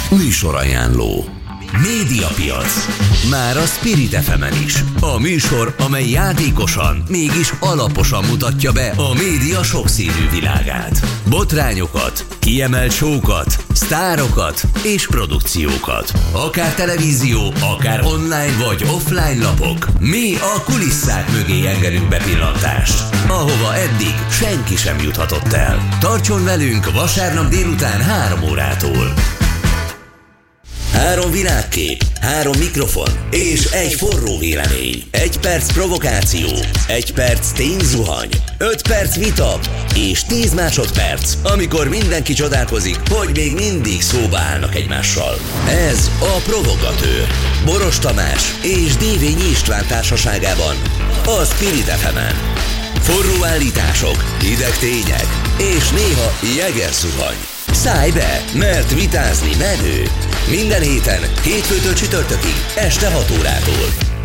Műsorajánló. Médiapiac. Már a Spirit FM-en is. A műsor, amely játékosan, mégis alaposan mutatja be a média sokszínű világát. Botrányokat, kiemelt show-kat, sztárokat és produkciókat. Akár televízió, akár online vagy offline lapok. Mi a kulisszák mögé engedünk bepillantást, ahova eddig senki sem juthatott el. Tartson velünk vasárnap délután 3 órától. 3 világkép, 3 mikrofon és egy forró vélemény. 1 perc provokáció, 1 perc tényzuhany, 5 perc vita és 10 másodperc, amikor mindenki csodálkozik, hogy még mindig szóba állnak egymással. Ez a Provogatőr. Boros Tamás és Dévényi István társaságában a Spirit FM-en. Forró állítások, hideg tények és néha jegerzuhany. Szállj be, mert vitázni menő. Minden héten, hétfőtől csütörtökig, este 6 órától.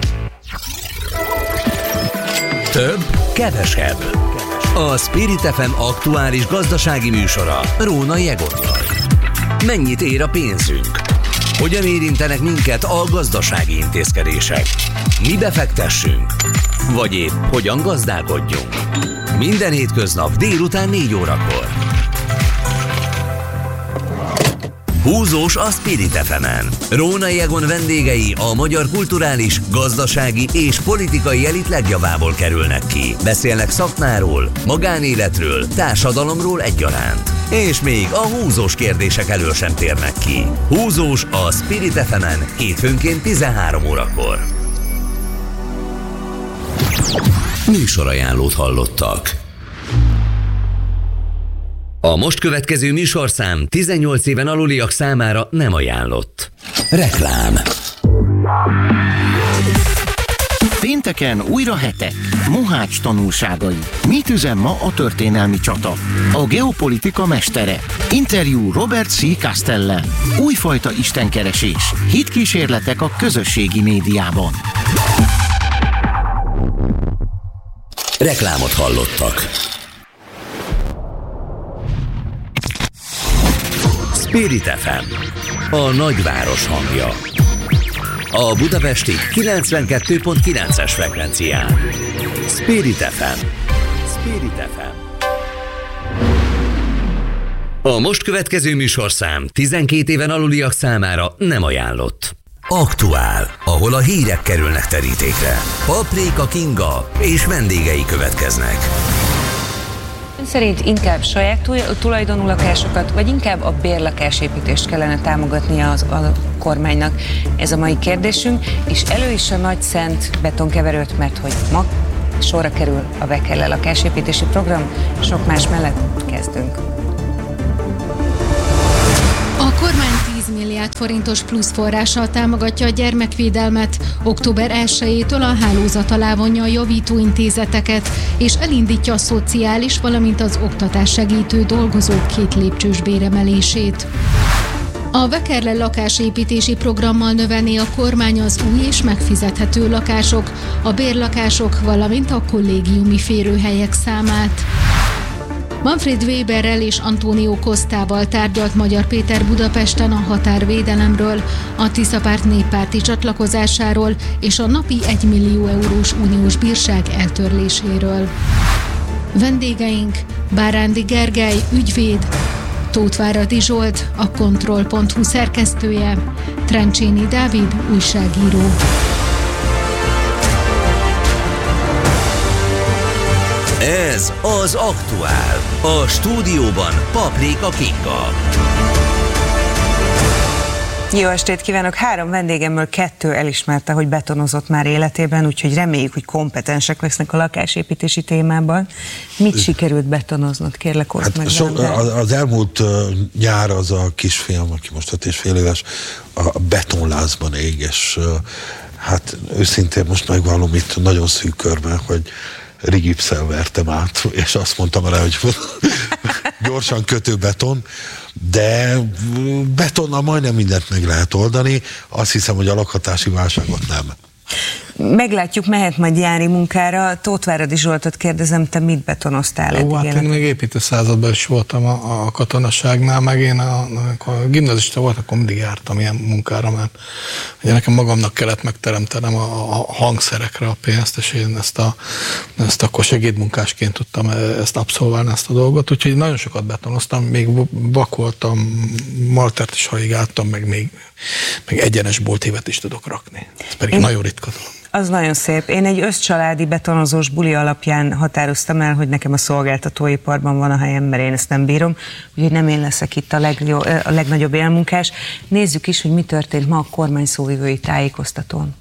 Több, kevesebb. A Spirit FM aktuális gazdasági műsora Rónai Egonnal. Mennyit ér a pénzünk? Hogyan érintenek minket a gazdasági intézkedések? Mi befektessünk? Vagy épp hogyan gazdálkodjunk? Minden hétköznap délután 4 órakor. Húzós a Spirit FM-en. Rónai Egon vendégei a magyar kulturális, gazdasági és politikai elit legjavából kerülnek ki. Beszélnek szakmáról, magánéletről, társadalomról egyaránt. És még a húzós kérdések elől sem térnek ki. Húzós a Spirit FM-en hétfőnként 13 órakor. Műsorajánlót hallottak. A most következő műsorszám 18 éven aluliak számára nem ajánlott. Reklám. Pénteken újra hetek. Mohács tanulságai. Mit üzen ma a történelmi csata? A geopolitika mestere. Interjú Robert C. Castell-lel. Újfajta istenkeresés. Hitkísérletek a közösségi médiában. Reklámot hallottak. Spirit FM, a nagyváros hangja. A budapesti 92.9-es frekvencián. Spirit FM. Spirit FM. A most következő műsorszám 12 éven aluliak számára nem ajánlott. Aktuál, ahol a hírek kerülnek terítékre. Paprika Kinga és vendégei következnek. Ön szerint inkább saját tulajdonú lakásokat, vagy inkább a bérlakásépítést kellene támogatnia a kormánynak? Ez a mai kérdésünk, és elő is a nagy szent betonkeverőt, mert hogy ma sorra kerül a Vekele lakásépítési program, sok más mellett kezdünk. A kormány 10 milliárd forintos plusz forrással támogatja a gyermekvédelmet. Október 1-től a hálózat alá vonja a javítóintézeteket, és elindítja a szociális, valamint az oktatás segítő dolgozók 2 lépcsős béremelését. A Vekele lakásépítési programmal növelné a kormány az új és megfizethető lakások, a bérlakások, valamint a kollégiumi férőhelyek számát. Manfred Weberrel és Antónió Cosztával tárgyalt Magyar Péter Budapesten a határvédelemről, a Tiszapárt néppárti csatlakozásáról és a napi 1 millió eurós uniós bírság eltörléséről. Vendégeink Bárándi Gergely, ügyvéd, Tóthváradi Zsolt, a Kontroll.hu szerkesztője, Trencsényi Dávid, újságíró. Ez az Aktuál. A stúdióban Paprika Kinga. Jó estét kívánok! 3 vendégemből 2 elismerte, hogy betonozott már életében, úgyhogy reméljük, hogy kompetensek lesznek a lakásépítési témában. Mit sikerült betonoznod? Kérlek, oszd meg. Az elmúlt nyár az a kisfiam, aki most 5 és fél éves, a betonlázban ég, és hát őszintén most megvallom itt nagyon szűk körben, hogy rigipszel vertem át, és azt mondtam rá, hogy gyorsan kötőbeton, de betonnal majdnem mindent meg lehet oldani, azt hiszem, hogy a lakhatási válságot nem. Meglátjuk, mehet majd nyári munkára. Tóthváradi Zsoltot kérdezem, te mit betonoztál eddig? Hát én még építőszázadban is voltam a katonaságnál, meg én amikor gimnazista volt, akkor mindig jártam ilyen munkára, mert ugye nekem magamnak kellett megteremtenem a hangszerekre a pénzt, és én ezt akkor segédmunkásként tudtam ezt abszolválni, ezt a dolgot, úgyhogy nagyon sokat betonoztam, még vakoltam, maltert is haigáltam, meg még egyenes boltívet is tudok rakni. Ez pedig nagyon ritka dolog. Az nagyon szép. Én egy összcsaládi betonozós buli alapján határoztam el, hogy nekem a szolgáltatóiparban van a helyem, mert én ezt nem bírom, úgyhogy nem én leszek itt a legnagyobb élmunkás. Nézzük is, hogy mi történt ma a kormány szóvivői tájékoztatón.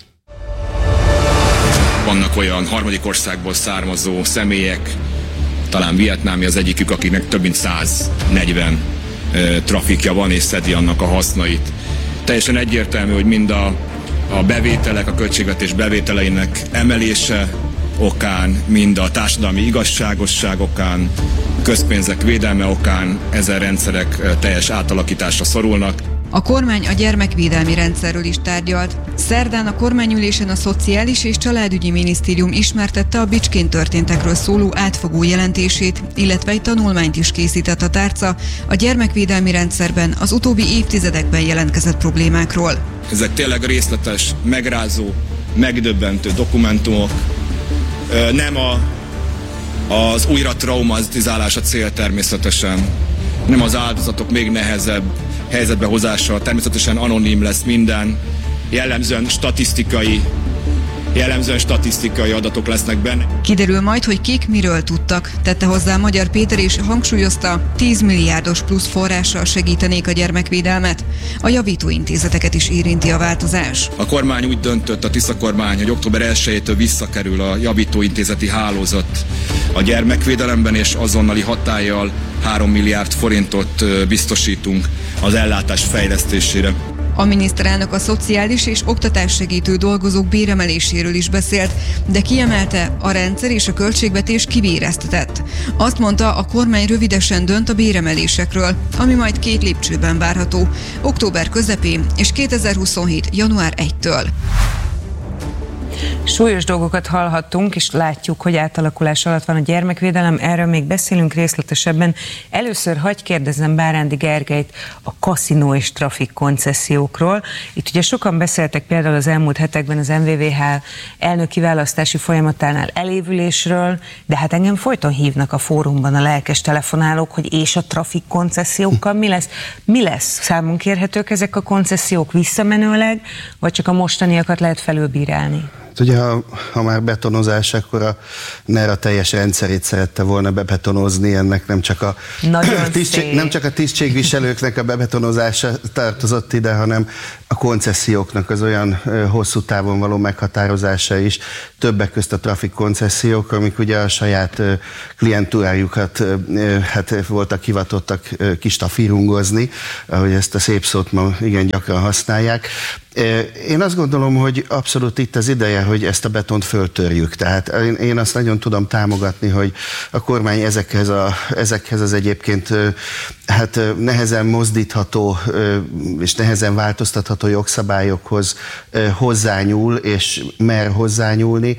Vannak olyan harmadik országból származó személyek, talán vietnámi az egyikük, akinek több mint 140 trafikja van és szedi annak a hasznait. Teljesen egyértelmű, hogy mind a bevételek, a költségvetés bevételeinek emelése okán, mind a társadalmi igazságosság okán, közpénzek védelme okán ezen rendszerek teljes átalakításra szorulnak. A kormány a gyermekvédelmi rendszerről is tárgyalt. Szerdán a kormányülésen a Szociális és Családügyi Minisztérium ismertette a Bicskén történtekről szóló átfogó jelentését, illetve egy tanulmányt is készített a tárca a gyermekvédelmi rendszerben az utóbbi évtizedekben jelentkezett problémákról. Ezek tényleg részletes, megrázó, megdöbbentő dokumentumok. Nem az újra traumatizálás a cél természetesen, nem az áldozatok még nehezebb helyzetbe hozása, természetesen anonim lesz minden, jellemzően statisztikai adatok lesznek benne. Kiderül majd, hogy kik miről tudtak, tette hozzá Magyar Péter, és hangsúlyozta, 10 milliárdos plusz forrással segítenék a gyermekvédelmet. A javítóintézeteket is érinti a változás. A kormány úgy döntött, a Tisza kormány, hogy október 1-től visszakerül a javítóintézeti hálózat a gyermekvédelemben, és azonnali hatállyal 3 milliárd forintot biztosítunk az ellátás fejlesztésére. A miniszterelnök a szociális és oktatássegítő dolgozók béremeléséről is beszélt, de kiemelte, a rendszer és a költségvetés kivéreztetett. Azt mondta, a kormány rövidesen dönt a béremelésekről, ami majd 2 lépcsőben várható, október közepén és 2027. január 1-től. Súlyos dolgokat hallhattunk, és látjuk, hogy átalakulás alatt van a gyermekvédelem, erről még beszélünk részletesebben. Először hagyj kérdezzem Bárándi Gergelyt a kaszinó és trafik koncesziókról. Itt ugye sokan beszéltek például az elmúlt hetekben az MVVH elnöki választási folyamatánál elévülésről, de hát engem folyton hívnak a fórumban a lelkes telefonálók, hogy és a trafik koncesziókkal mi lesz? Mi lesz? Számon kérhetők ezek a koncesziók visszamenőleg, vagy csak a mostaniakat lehet felülbírálni? Ugye, ha már betonozás, akkor a NER a teljes rendszerét szerette volna bebetonozni, ennek nem csak a tisztségviselőknek a bebetonozása tartozott ide, hanem a konceszióknak az olyan hosszú távon való meghatározása is, többek közt a trafik koncesziók, amik ugye a saját klientúrájukat voltak hivatottak kistafírungozni, ahogy ezt a szép szót ma igen gyakran használják. Én azt gondolom, hogy abszolút itt az ideje, hogy ezt a betont föltörjük. Tehát én azt nagyon tudom támogatni, hogy a kormány ezekhez az egyébként nehezen mozdítható és nehezen változtatható jogszabályokhoz hozzányúl, és mer hozzányúlni,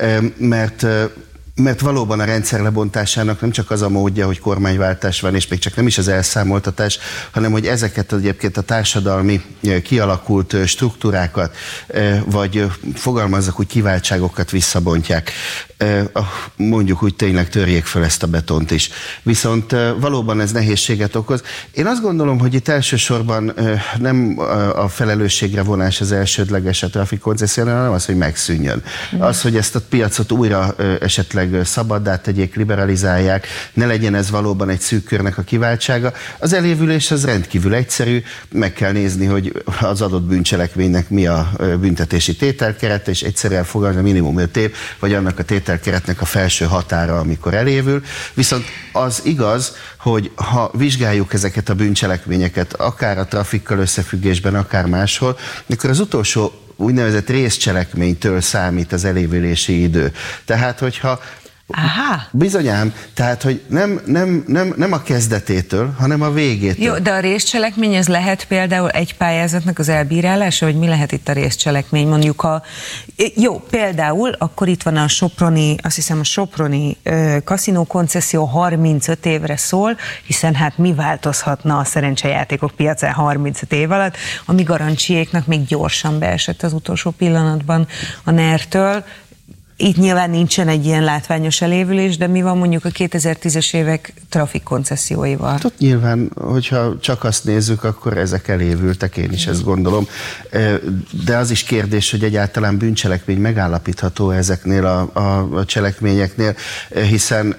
mert valóban a rendszer lebontásának nem csak az a módja, hogy kormányváltás van, és még csak nem is az elszámoltatás, hanem hogy ezeket egyébként a társadalmi kialakult struktúrákat, vagy fogalmazzak úgy, kiváltságokat visszabontják. Mondjuk úgy, tényleg törjék fel ezt a betont is. Viszont valóban ez nehézséget okoz. Én azt gondolom, hogy itt elsősorban nem a felelősségre vonás az elsődleges a trafik koncesszió, hanem az, hogy megszűnjön. Az, hogy ezt a piacot újra esetleg szabaddá tegyék, liberalizálják, ne legyen ez valóban egy szűk körnek a kiváltsága. Az elévülés az rendkívül egyszerű, meg kell nézni, hogy az adott bűncselekménynek mi a büntetési tételkeret, és egyszerűen fogalmazni minimum 5 év, vagy annak a tételkeretnek a felső határa, amikor elévül. Viszont az igaz, hogy ha vizsgáljuk ezeket a bűncselekményeket, akár a trafikkal összefüggésben, akár máshol, akkor az utolsó úgynevezett részcselekménytől számít az elévülési idő. Tehát, hogyha Aha. Bizonyám, tehát, hogy nem a kezdetétől, hanem a végétől. Jó, de a részcselekmény ez lehet például egy pályázatnak az elbírálása, vagy mi lehet itt a részcselekmény? Mondjuk jó, például akkor itt van a soproni, azt hiszem a soproni kaszinó koncesszió 35 évre szól, hiszen hát mi változhatna a szerencsejátékok piacán 35 év alatt, ami Garancsiéknak még gyorsan beesett az utolsó pillanatban a NER-től. Itt nyilván nincsen egy ilyen látványos elévülés, de mi van mondjuk a 2010-es évek trafik koncesszióival? Ott nyilván, hogyha csak azt nézzük, akkor ezek elévültek, én is ezt gondolom. De az is kérdés, hogy egyáltalán bűncselekmény megállapítható ezeknél a cselekményeknél, hiszen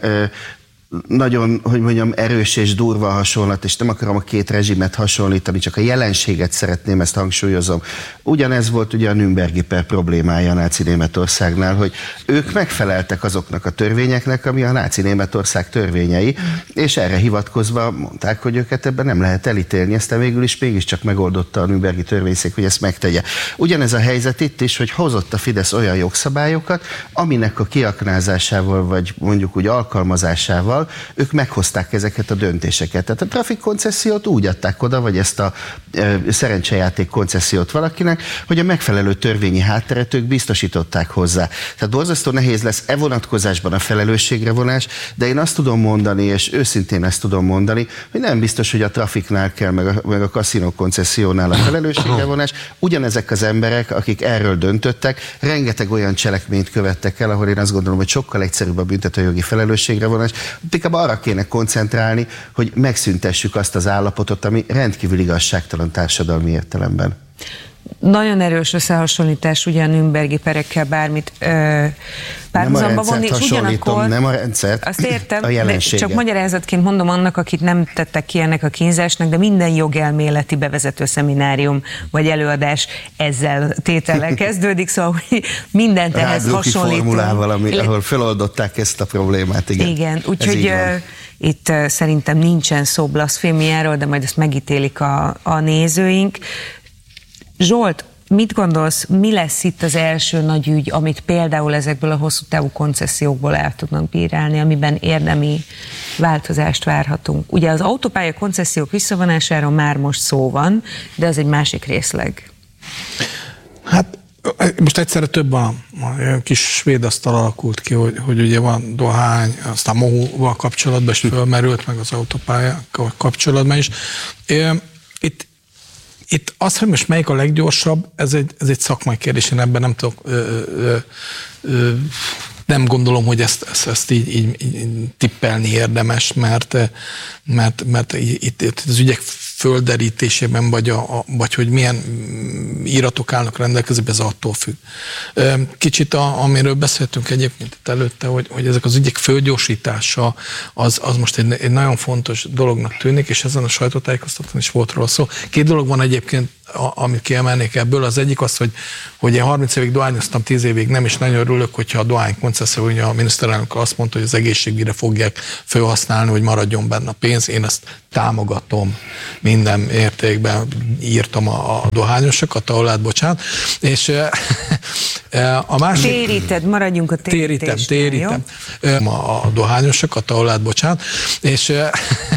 nagyon, hogy mondjam, erős és durva hasonlat, és nem akarom a két rezsimet hasonlítani, csak a jelenséget szeretném, ezt hangsúlyozom. Ugyanez volt ugye a Nürnbergi per problémája a náci Németországnál, hogy ők megfeleltek azoknak a törvényeknek, ami a náci Németország törvényei, és erre hivatkozva mondták, hogy őket ebben nem lehet elítélni, aztán végül is mégiscsak megoldotta a Nürnbergi törvényszék, hogy ezt megtegye. Ugyanez a helyzet itt is, hogy hozott a Fidesz olyan jogszabályokat, aminek a kiaknázásával, vagy mondjuk úgy alkalmazásával ők meghozták ezeket a döntéseket. Tehát a trafik koncesziót úgy adták oda, vagy ezt a szerencsejáték koncesziót valakinek, hogy a megfelelő törvényi hátteret ők biztosították hozzá. Tehát borzasztó nehéz lesz vonatkozásban a felelősségre vonás, de én azt tudom mondani, és őszintén ezt tudom mondani, hogy nem biztos, hogy a trafiknál kell, meg a kaszinó koncessziónál a felelősségre vonás. Ugyanezek az emberek, akik erről döntöttek, rengeteg olyan cselekményt követtek el, ahol én azt gondolom, hogy sokkal egyszerűbb a büntetőjogi felelősségre vonás. Inkább arra kéne koncentrálni, hogy megszüntessük azt az állapotot, ami rendkívül igazságtalan társadalmi értelemben. Nagyon erős összehasonlítás ugye a Nürnbergi perekkel bármit párhuzamba vonni, és ugyanakkor... Nem a rendszert, azt értem, a jelenséget. Csak magyarázatként mondom annak, akit nem tettek ki ennek a kínzásnak, de minden jogelméleti bevezető szeminárium vagy előadás ezzel tétellel kezdődik, szóval mindent ehhez hasonlítunk. Formulával, ahol feloldották ezt a problémát. Igen, úgyhogy itt szerintem nincsen szó blaszfémiáról, de majd ezt megítélik a nézőink. Zsolt, mit gondolsz, mi lesz itt az első nagy ügy, amit például ezekből a hosszú távú koncesziókból el tudnak bírálni, amiben érdemi változást várhatunk? Ugye az autópálya koncesziók visszavonásáról már most szó van, de az egy másik részleg. Hát most egyszerre több a kis svéd asztal alakult ki, hogy ugye van dohány, aztán mohóval kapcsolatban is fölmerült, meg az autópálya kapcsolatban is. Itt az, hogy most melyik a leggyorsabb, ez egy szakmai kérdés, én ebben nem tudok, nem gondolom, hogy ezt így tippelni érdemes, mert itt az ügyek földerítésében, vagy hogy milyen íratok állnak rendelkezésre, ez attól függ. Kicsit amiről beszéltünk egyébként itt előtte, hogy ezek az ügyek fölgyorsítása az most egy nagyon fontos dolognak tűnik, és ezen a sajtótájékoztatón is volt róla szó. Két dolog van egyébként, amit kiemelnék ebből. Az egyik az, hogy én 30 évig dohányoztam, 10 évig nem, és nagyon örülök, hogyha a dohány koncesszió, ugye a miniszterelnök azt mondta, hogy az egészségügyre fogják felhasználni, hogy maradjon benne a pénz. Én ezt támogatom minden értékben, írtam a dohányosokat, ahol bocsánat. És a másik... Téríted, maradjunk a térítésnél, Térítem. A dohányosokat, ahol bocsánat. És